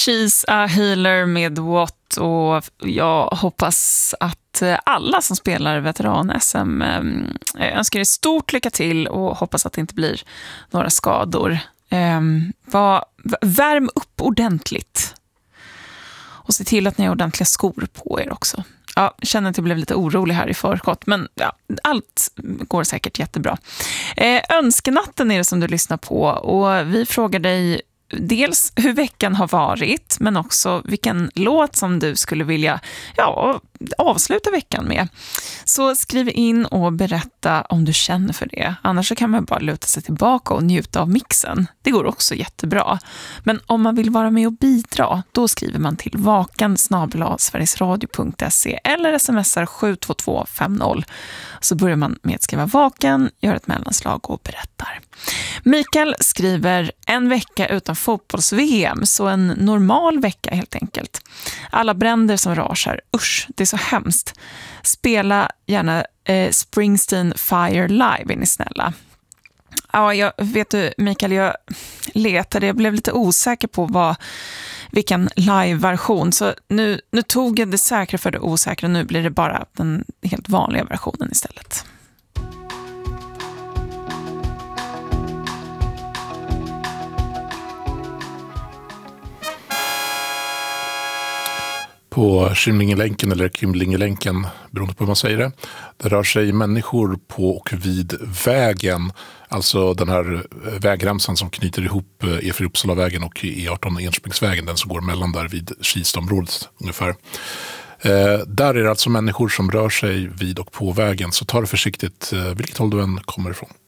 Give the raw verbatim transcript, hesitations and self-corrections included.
She's a healer med What, och jag hoppas att alla som spelar veteran-S M önskar er stort lycka till och hoppas att det inte blir några skador. Var, värm upp ordentligt och se till att ni har ordentliga skor på er också. Ja, jag känner att jag blev lite orolig här i förskott, men ja, allt går säkert jättebra. Eh, önskenatten är det som du lyssnar på, och vi frågar dig dels hur veckan har varit, men också vilken låt som du skulle vilja ja, avsluta veckan med. Så skriv in och berätta om du känner för det. Annars så kan man bara luta sig tillbaka och njuta av mixen. Det går också jättebra. Men om man vill vara med och bidra, då skriver man till vakan snabel-a sverigesradio punkt se eller smsar sju två två fem noll. Så börjar man med att skriva vakan, gör ett mellanslag och berättar. Mikael skriver en vecka utan fotbolls-V M, så en normal vecka helt enkelt. Alla bränder som rasar, usch, det är så hemskt. Spela gärna eh, Springsteen Fire live, är ni snälla. Ja, jag vet du Mikael, jag letade, jag blev lite osäker på vad, vilken live-version, så nu, nu tog jag det säkra för det osäkra, nu blir det bara den helt vanliga versionen istället. På Kymlingelänken eller Kymlingelänken, beroende på hur man säger det, det rör sig människor på och vid vägen, alltså den här vägramsan som knyter ihop E fyra Uppsalavägen och E arton Enköpingsvägen, den som går mellan där vid Kistaområdet ungefär. Eh, där är det alltså människor som rör sig vid och på vägen, så ta det försiktigt eh, vilket håll du än kommer ifrån.